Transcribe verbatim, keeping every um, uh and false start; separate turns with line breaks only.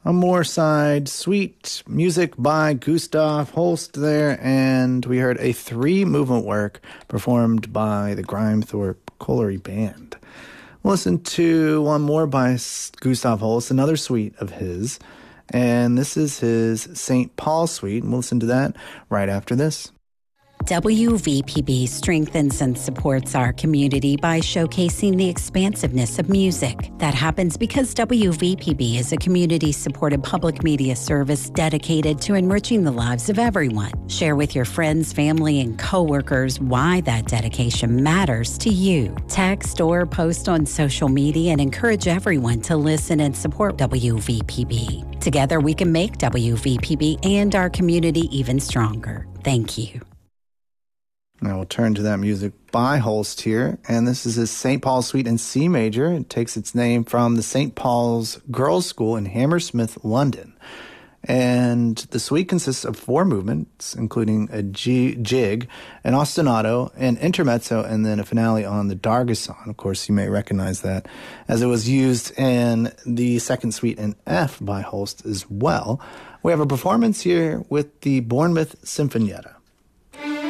A Moorside suite, music by Gustav Holst there, and we heard a three-movement work performed by the Grimethorpe Colliery Band. We'll listen to one more by Gustav Holst, another suite of his, and this is his Saint Paul suite, and we'll listen to that right after this.
W V P B strengthens and supports our community by showcasing the expansiveness of music. That happens because W V P B is a community-supported public media service dedicated to enriching the lives of everyone. Share with your friends, family, and coworkers why that dedication matters to you. Text or post on social media and encourage everyone to listen and support W V P B. Together, we can make W V P B and our community even stronger. Thank you.
Now we'll turn to that music by Holst here, and this is his Saint Paul Suite in C major. It takes its name from the Saint Paul's Girls' School in Hammersmith, London. And the suite consists of four movements, including a G- jig, an ostinato, an intermezzo, and then a finale on the Dargeson. Of course, you may recognize that, as it was used in the second suite in F by Holst as well. We have a performance here with the Bournemouth Sinfonietta.